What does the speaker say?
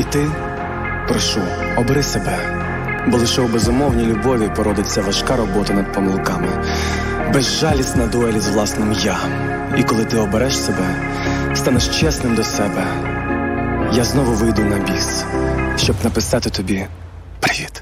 ти, прошу, обери себе, бо лише у безумовній любові породиться важка робота над помилками, безжалісна дуель із власним «я». І коли ти обереш себе, станеш чесним до себе, я знову вийду на біс, щоб написати тобі «Привіт».